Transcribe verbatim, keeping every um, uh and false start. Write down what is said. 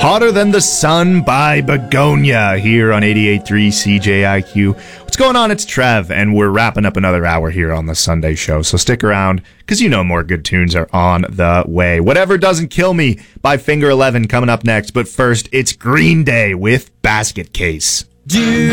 Hotter Than the Sun by Begonia here on eighty-eight point three C J I Q. What's going on? It's Trev, and we're wrapping up another hour here on the Sunday show, so stick around, because you know more good tunes are on the way. Whatever Doesn't Kill Me by Finger eleven coming up next, but first, it's Green Day with Basket Case. Do